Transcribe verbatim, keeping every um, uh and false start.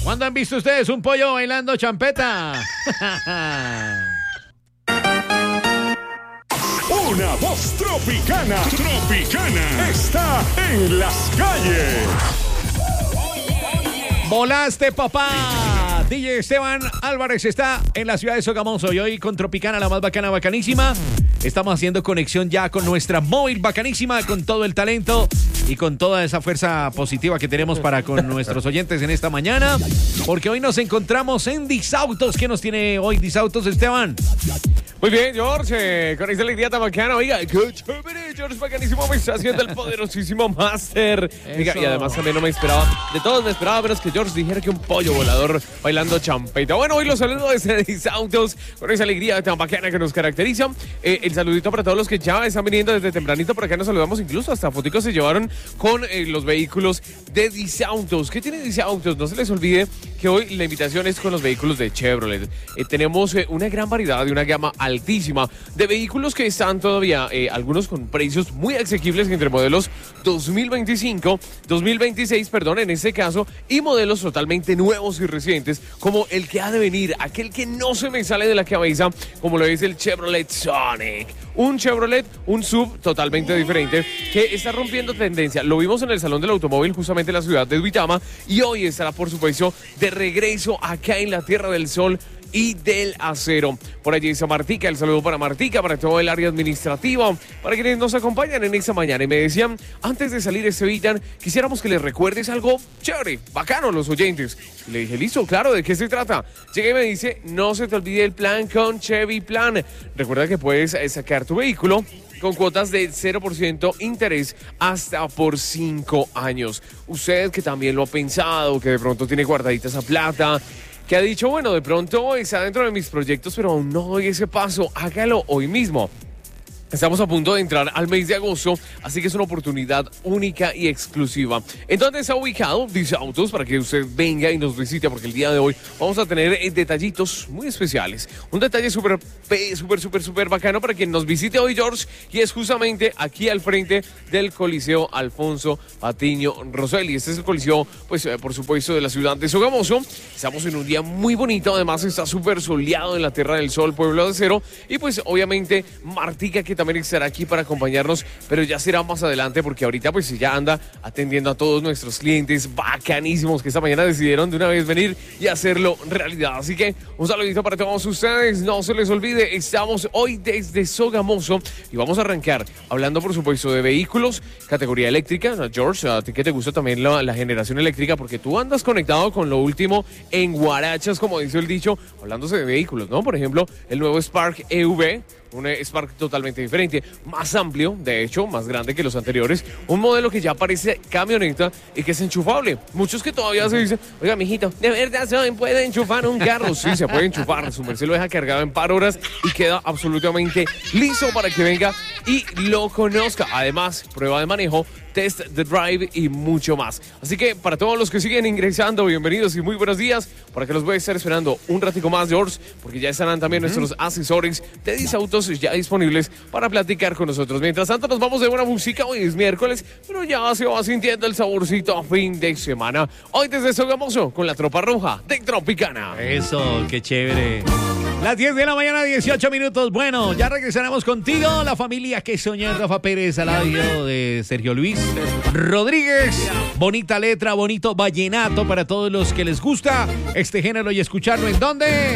¿Cuándo han visto ustedes un pollo bailando champeta? Una voz tropicana, tropicana, está en las calles. ¡Volaste, papá! D J Esteban Álvarez está en la ciudad de Sogamoso y hoy con Tropicana, la más bacana, bacanísima. Estamos haciendo conexión ya con nuestra móvil bacanísima, con todo el talento y con toda esa fuerza positiva que tenemos para con nuestros oyentes en esta mañana, porque hoy nos encontramos en Disautos. ¿Qué nos tiene hoy Disautos, Esteban? Muy bien, George, eh, con esta alegría tan bacana. Oiga, qué chévere, George, bacanísimo, me está haciendo el poderosísimo máster. Oiga, y además también no me esperaba, de todos me esperaba menos que George dijera que un pollo volador bailando champeta. Bueno, hoy los saludo desde Disautos, con esa alegría tan bacana que nos caracteriza. Eh, el saludito para todos los que ya están viniendo desde tempranito, por acá nos saludamos, incluso hasta foticos se llevaron con eh, los vehículos de Disautos. ¿Qué tiene Disautos? No se les olvide que hoy la invitación es con los vehículos de Chevrolet. Eh, tenemos eh, una gran variedad de una gama altísima de vehículos que están todavía, eh, algunos con precios muy asequibles entre modelos dos mil veinticinco, dos mil veintiséis, perdón, en este caso, y modelos totalmente nuevos y recientes, como el que ha de venir, aquel que no se me sale de la cabeza, como lo es el Chevrolet Sonic. Un Chevrolet, un sub totalmente diferente, que está rompiendo tendencia. Lo vimos en el Salón del Automóvil, justamente en la ciudad de Duitama, y hoy estará, por supuesto, de regreso acá en la Tierra del Sol y del Acero. Por allí dice Martica, el saludo para Martica, para todo el área administrativa, para quienes nos acompañan en esta mañana. Y me decían, antes de salir Estevitan, quisiéramos que les recuerdes algo chévere, bacano a los oyentes. Y le dije, listo, claro, ¿de qué se trata? Llega y me dice, no se te olvide el plan con Chevy Plan. Recuerda que puedes sacar tu vehículo con cuotas de cero por ciento interés hasta por cinco años. Usted que también lo ha pensado, que de pronto tiene guardadita esa plata, que ha dicho, bueno, de pronto está dentro de mis proyectos, pero aún no doy ese paso, hágalo hoy mismo. Estamos a punto de entrar al mes de agosto, así que es una oportunidad única y exclusiva. ¿En dónde está ubicado Disautos? Para que usted venga y nos visite, porque el día de hoy vamos a tener eh, detallitos muy especiales. Un detalle súper, súper, súper, súper bacano para quien nos visite hoy, George, y es justamente aquí al frente del Coliseo Alfonso Patiño Rosselli. Este es el Coliseo, pues, eh, por supuesto, de la ciudad de Sogamoso. Estamos en un día muy bonito, además está súper soleado en la Tierra del Sol, Pueblo de Acero, y pues, obviamente, Martica, que también estará aquí para acompañarnos, pero ya será más adelante, porque ahorita pues ya anda atendiendo a todos nuestros clientes bacanísimos que esta mañana decidieron de una vez venir y hacerlo realidad. Así que un saludito para todos ustedes, no se les olvide, estamos hoy desde Sogamoso y vamos a arrancar hablando, por supuesto, de vehículos, categoría eléctrica. George, a ti que te gusta también la, la generación eléctrica, porque tú andas conectado con lo último en guarachas, como dice el dicho, hablándose de vehículos, ¿no? Por ejemplo, el nuevo Spark E V, un Spark totalmente diferente, más amplio, de hecho, más grande que los anteriores, un modelo que ya parece camioneta y que es enchufable. Muchos que todavía se dicen, oiga, mijito, ¿de verdad se puede enchufar un carro? Sí, se puede enchufar, su merced lo deja cargado en par horas y queda absolutamente listo para que venga y lo conozca. Además, prueba de manejo, test de drive y mucho más. Así que para todos los que siguen ingresando, bienvenidos y muy buenos días, para que los voy a estar esperando un ratico más, George, porque ya estarán también uh-huh. nuestros asesores de Disautos ya disponibles para platicar con nosotros. Mientras tanto, nos vamos de buena música. Hoy es miércoles, pero ya se va sintiendo el saborcito a fin de semana. Hoy desde Sogamoso, con la tropa roja de Tropicana. Eso, qué chévere. Las diez de la mañana, dieciocho minutos. Bueno, ya regresaremos contigo. La familia que soñó, Rafa Pérez, al lado de Sergio Luis Rodríguez. Bonita letra, bonito vallenato para todos los que les gusta este género y escucharlo. ¿En dónde?